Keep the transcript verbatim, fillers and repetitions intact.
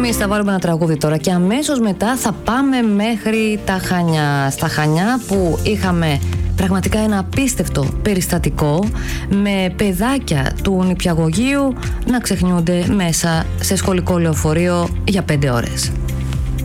Εμείς θα βάλουμε ένα τραγούδι τώρα και αμέσως μετά θα πάμε μέχρι τα Χανιά. Στα Χανιά που είχαμε πραγματικά ένα απίστευτο περιστατικό με παιδάκια του νηπιαγωγείου να ξεχνιούνται μέσα σε σχολικό λεωφορείο για πέντε ώρες.